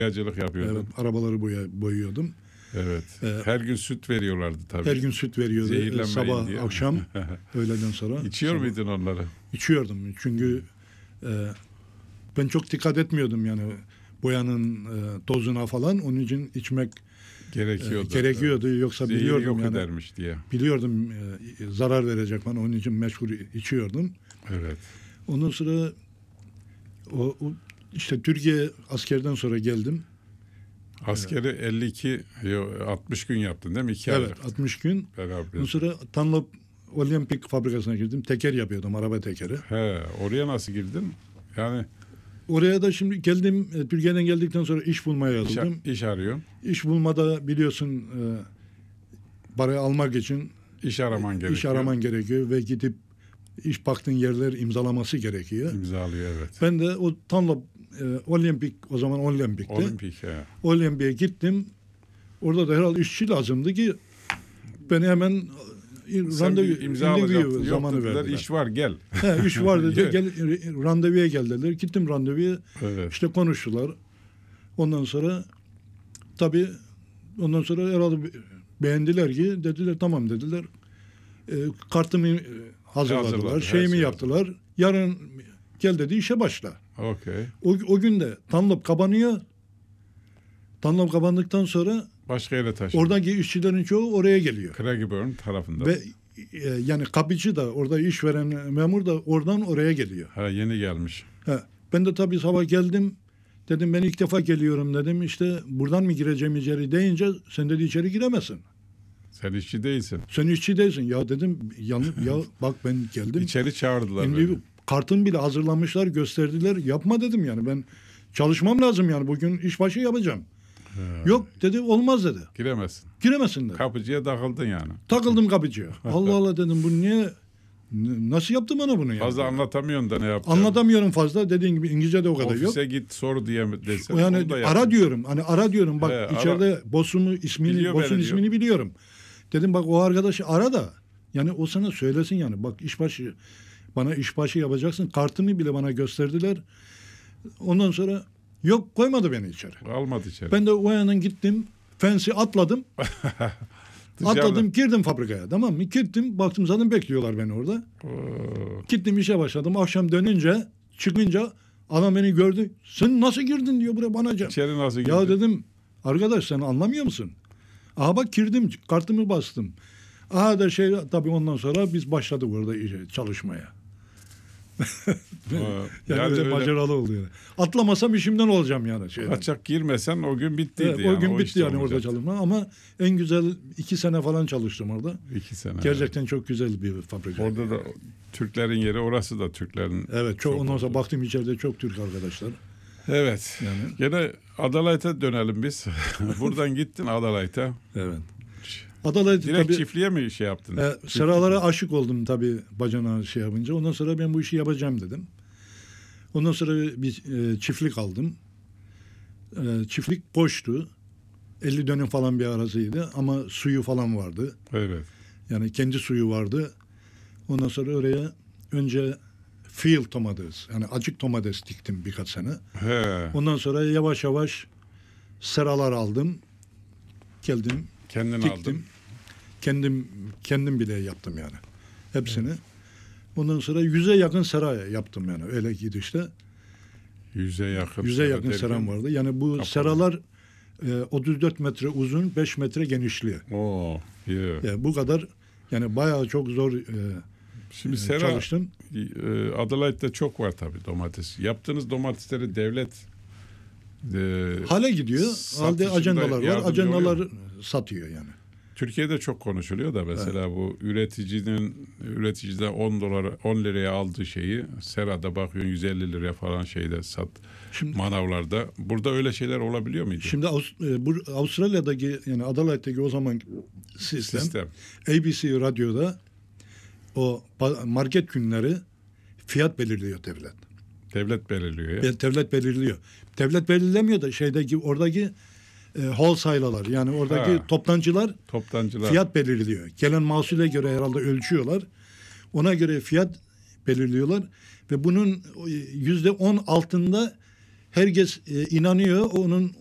boyacılık yapıyordun. Evet, arabaları boyuyordum. Evet. Her gün süt veriyorlardı tabii. Her gün süt veriyordu. Zehirlenmeyin Sabah, diye. akşam, öğleden sonra. İçiyor muydun onları? İçiyordum. Çünkü ben çok dikkat etmiyordum yani boyanın tozuna falan. Onun için içmek gerekiyordu. Yoksa zehiri biliyordum yok yani. edermiş diye. Biliyordum zarar verecek bana. Onun için mecbur içiyordum. Evet. Ondan sonra işte Türkiye askerden sonra geldim. Askeri 60 gün yaptın değil mi? 2 Evet, aylık. 60 gün. Beraber. Ondan sonra Dunlop Olimpik fabrikasına girdim. Teker yapıyordum, araba tekeri. Oraya nasıl girdin? Yani oraya da şimdi geldim, Türkiye'den geldikten sonra iş bulmaya yazıldım. İş arıyorsun. İş bulmada biliyorsun parayı almak için İş araman gerekiyor ve gidip iş baktığın yerler imzalaması gerekiyor. İmzalıyor, evet. Ben de o Dunlop Olimpik, o zaman Olimpik'te. Olimpik'e gittim. Orada da herhalde işçi lazımdı ki beni hemen randevu zamanı verdiler. İş var, gel. İş var dedi. Gel, randevuya gel dediler. Gittim randevuya. Evet. İşte konuştular. Ondan sonra herhalde beğendiler ki dediler tamam dediler. Kartımı hazırladılar. Şeyimi yaptılar. Yarın gel dedi, işe başla. Okay. O gün de Dunlop kapanıyor. Dunlop kapandıktan sonra başka yere taşındı. Oradaki işçilerin çoğu oraya geliyor. Craigieburn tarafında. Ve yani kapıcı da, orada iş veren memur da oradan oraya geliyor. Yeni gelmiş. Ben de tabii sabah geldim. Dedim ben ilk defa geliyorum dedim. İşte buradan mı gireceğim içeri deyince sen dedi içeri giremezsin. Sen işçi değilsin. Sen işçi değilsin. Ya dedim ya bak ben geldim. İçeri çağırdılar. Şimdi kartım bile hazırlamışlar, gösterdiler. Yapma dedim yani, ben çalışmam lazım yani, bugün işbaşı yapacağım. Yok dedi, olmaz dedi. Giremezsin dedi. Kapıcıya takıldın yani. Takıldım kapıcıya. Allah Allah dedim, bu niye, nasıl yaptı bana bunu yani? Fazla anlatamıyorsun da ne yaptın? Anlatamıyorum fazla, dediğin gibi İngilizce de o kadar yok. Ofise git sor diye desen. Yani ara diyorum. Hani ara diyorum, bak içeride boss'un ismini biliyorum. Dedim bak o arkadaşı ara da yani o sana söylesin yani, bak bana işbaşı yapacaksın. Kartımı bile bana gösterdiler. Ondan sonra yok, koymadı beni içeri. Almadı içeri. Ben de o yana gittim. Fence'i atladım. Atladım, girdim fabrikaya, tamam mı? Gittim, baktım zaten bekliyorlar beni orada. Gittim, işe başladım. Akşam çıkınca adam beni gördü. Sen nasıl girdin diyor buraya bana. İçeri nasıl girdin? Ya dedim, arkadaş sen anlamıyor musun? Aha bak girdim, kartımı bastım. Aha da tabii ondan sonra biz başladık orada çalışmaya. Yani öyle maceralı oldu yani. Atlamasam işimden olacağım yani. Kaçak girmesen o gün bittiydi yani. O gün bitti yani orada çalışma. Ama en güzel 2 sene falan çalıştım orada. 2 sene. Gerçekten çok güzel bir fabrika. Orada da Türklerin yeri, orası da Türklerin. Evet, çok ondan sonra baktım içeride çok Türk arkadaşlar. Evet. Yani. Gene Adelaide'e dönelim biz. Buradan gittin Adelaide'e. Evet. Adelaide direkt tabii, çiftliğe mi yaptın? Seralara aşık oldum tabii bacana yapınca. Ondan sonra ben bu işi yapacağım dedim. Ondan sonra bir çiftlik aldım. Çiftlik boştu. 50 dönüm falan bir araziydi ama suyu falan vardı. Evet. Yani kendi suyu vardı. Ondan sonra oraya önce field domates, yani açık domates diktim birkaç sene. Ondan sonra yavaş yavaş seralar aldım. Geldim. Kendin diktim. Kendim bile yaptım yani. Hepsini. Evet. Ondan sonra 100'e yakın sera yaptım yani. Öyle gidişte. 100'e yakın seram vardı. Yani bu seralar 34 metre uzun, 5 metre genişliği. Yani bu kadar, yani bayağı çok zor şimdi çalıştım. Adelaide'de çok var tabii domates. Yaptığınız domatesleri devlet hale gidiyor. Halde ajandalar var. Ajandalar satıyor yani. Türkiye'de çok konuşuluyor da mesela bu üreticiden 10 liraya aldığı şeyi serada bakıyorsun 150 liraya falan şimdi, manavlarda. Burada öyle şeyler olabiliyor muydu? Şimdi Avustralya'daki, yani Adelaide'deki o zaman sistem ABC radyoda o market günleri fiyat belirliyor devlet. Devlet belirliyor ya. Devlet belirliyor. Devlet belirlemiyor da oradaki wholesaler'lar, yani oradaki toptancılar fiyat belirliyor. Gelen mahsule göre herhalde ölçüyorlar. Ona göre fiyat belirliyorlar ve bunun %10 altında herkes inanıyor.